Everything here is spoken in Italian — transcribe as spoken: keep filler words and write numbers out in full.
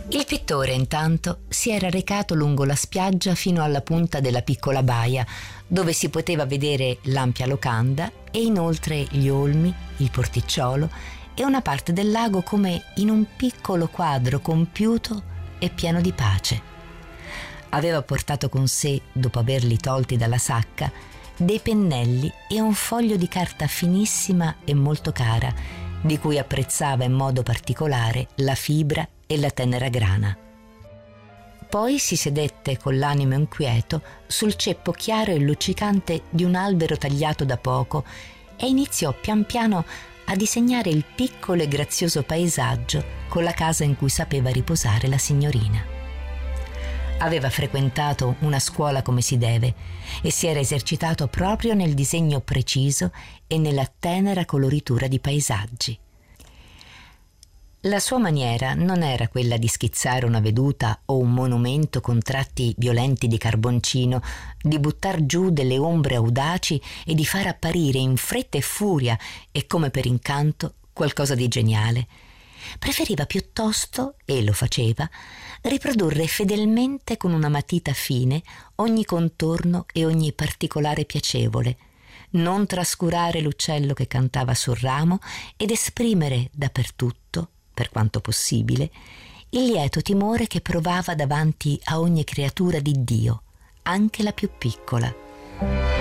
Il pittore intanto si era recato lungo la spiaggia fino alla punta della piccola baia, dove si poteva vedere l'ampia locanda e inoltre gli olmi, il porticciolo e una parte del lago come in un piccolo quadro compiuto e pieno di pace. Aveva portato con sé, dopo averli tolti dalla sacca, dei pennelli e un foglio di carta finissima e molto cara, di cui apprezzava in modo particolare la fibra e la tenera grana. Poi si sedette con l'animo inquieto sul ceppo chiaro e luccicante di un albero tagliato da poco e iniziò pian piano a disegnare il piccolo e grazioso paesaggio con la casa in cui sapeva riposare la signorina. Aveva frequentato una scuola come si deve e si era esercitato proprio nel disegno preciso e nella tenera coloritura di paesaggi. La sua maniera non era quella di schizzare una veduta o un monumento con tratti violenti di carboncino, di buttar giù delle ombre audaci e di far apparire in fretta e furia e come per incanto qualcosa di geniale. Preferiva piuttosto, e lo faceva, riprodurre fedelmente con una matita fine ogni contorno e ogni particolare piacevole, non trascurare l'uccello che cantava sul ramo ed esprimere dappertutto, per quanto possibile, il lieto timore che provava davanti a ogni creatura di Dio, anche la più piccola.